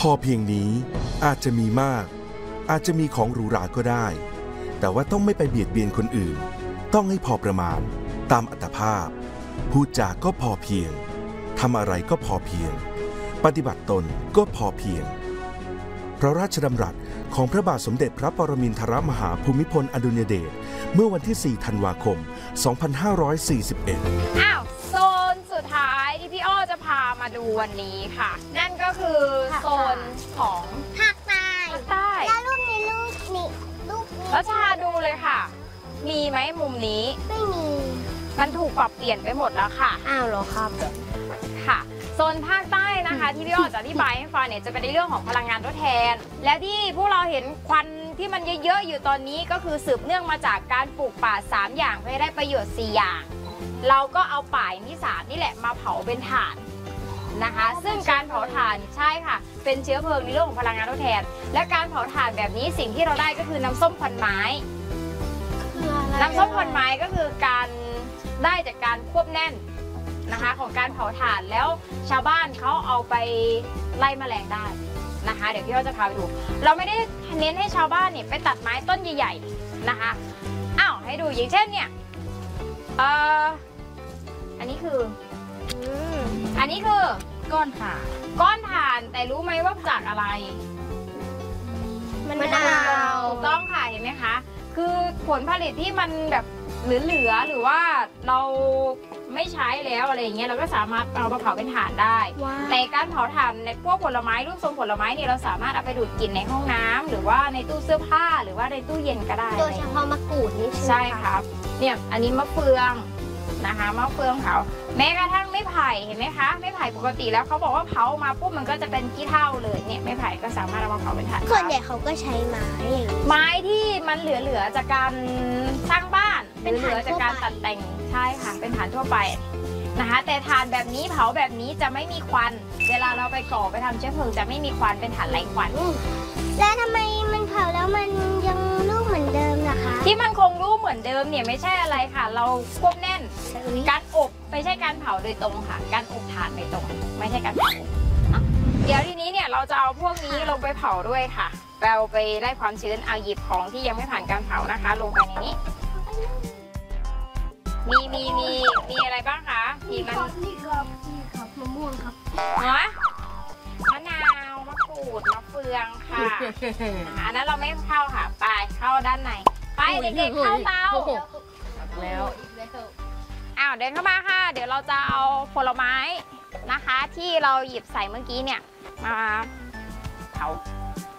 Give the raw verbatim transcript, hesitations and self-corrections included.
พอเพียงนี้อาจจะมีมากอาจจะมีของหรูหราก็ได้แต่ว่าต้องไม่ไปเบียดเบียนคนอื่นต้องให้พอประมาณตามอัตภาพพูดจาก็พอเพียงทำอะไรก็พอเพียงปฏิบัติตนก็พอเพียงพระราชดำรัสของพระบาทสมเด็จพระปรมินทรมหาภูมิพลอดุลยเดชเมื่อวันที่สี่ธันวาคมสองพันห้าร้อยสี่สิบเอ็ดอ้าวโซนสุดท้ายที่พี่อ้อจะพามาดูวันนี้ค่ะนั่นก็คือโซนของภาคใต้ใต้แล้วรูปนี้รูปนี้รูปนี้แล้วชาดูเลยค่ะมีไหมมุมนี้ไม่มีมันถูกปรับเปลี่ยนไปหมดแล้วค่ะอ้าวเหรอครับค่ะโซนภาคใต้นะคะที่พี่อ้อจะอธิบายให้ฟังเนี่ยจะเป็นในเรื่องของพลังงานทดแทนและที่พวกเราเห็นควันที่มันเยอะๆอยู่ตอนนี้ก็คือสืบเนื่องมาจากการปลูกป่าสามอย่างเพื่อให้ได้ประโยชน์สี่อย่างเราก็เอาป่าที่สามนี่แหละมาเผาเป็นถ่านนะคะซึ่งการเผาถ่านใช่ค่ะเป็นเชื้อเพลิงในเรื่องของพลังงานทดแทนและการเผาถ่านแบบนี้สิ่งที่เราได้ก็คือน้ำส้มควันไม้น้ำส้มควันไม้ก็คือการได้จากการควบแน่นนะคะของการเผาถ่านแล้วชาวบ้านเขาเอาไปไล่แมลงได้นะคะเดี๋ยวพี่อ้อจะพาไปดูเราไม่ได้เน้นให้ชาวบ้านเนี่ยไปตัดไม้ต้นใหญ่ๆนะคะอ้าวให้ดูอย่างเช่นเนี่ยเอ่ออันนี้คืออันนี้คือก้อนถ่านก้อนถ่านแต่รู้ไหมว่าจากอะไรมะนาวถูกต้องค่ะเห็นไหมคะคือผลผลิตที่มันแบบเหลือๆหรือว่าเราไม่ใช้แล้วอะไรอย่างเงี้ยเราก็สามารถเอามาเผาเป็นถ่านได้แต่การเผาถ่านในพวกผลไม้รูปทรงผลไม้เนี่ยเราสามารถเอาไปดูดกลิ่นในห้องน้ำหรือว่าในตู้เสื้อผ้าหรือว่าในตู้เย็นก็ได้โดยเฉพาะมะกรูดนี่ใช่ครับเนี่ยอันนี้มะเฟืองนะคะมะเฟืองเผาแม้กระทั่งไม้ไผ่เห็นไหมคะไม้ไผ่ปกติแล้วเขาบอกว่าเผามาปุ๊บมันก็จะเป็นขี้เถ้าเลยเนี่ยไม้ไผ่ก็สามารถเอามาเผาเป็นถ่านส่วนใหญ่เขาก็ใช้ไม้ไม้ที่มันเหลือๆจากการสร้างบ้านหรือเหลือจากการตัดแต่งใช่ค่ะเป็นถ่านทั่วไปนะคะแต่ถ่านแบบนี้เผาแบบนี้จะไม่มีควันเวลาเราไปก่อไปทำเชื้อเพลิงจะไม่มีควันเป็นถ่านไร้ควันแล้วทำไมมันเผาแล้วมันยังรูปเหมือนเดิมล่ะคะที่มันคงรูปเหมือนเดิมเนี่ยไม่ใช่อะไรค่ะเราควบแน่นการอบไม่ใช่การเผาโดยตรงค่ะการอบถ่านโดยตรงไม่ใช่การเผาเดี๋ยวทีนี้เนี่ยเราจะเอาพวกนี้ลงไปเผาด้วยค่ะเราไปไล่ความชื้นเอาหยิบของที่ยังไม่ผ่านการเผานะคะลงไปในนี้มีมีมีมีอะไรบ้างคะมีมันนี่ครับนี่ครับมะม่วงครับฮะมะนาวมะกรูดมะเฟืองค่ะอันนั้นเราไม่เข้าค่ะไปเข้าด้านในไปเด็กๆเข้าเตาแล้วอ้าวเดินเข้ามาค่ะเดี๋ยวเราจะเอาผลไม้นะคะที่เราหยิบใส่เมื่อกี้เนี่ยมาเผา